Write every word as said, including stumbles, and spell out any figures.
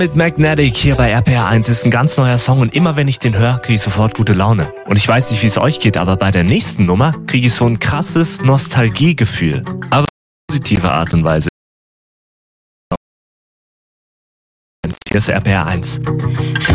Mit Magnetic hier bei R P R eins ist ein ganz neuer Song und immer wenn ich den höre, kriege ich sofort gute Laune. Und ich weiß nicht, wie es euch geht, aber bei der nächsten Nummer kriege ich so ein krasses Nostalgiegefühl. Aber auf positive Art und Weise. Hier ist R P R eins.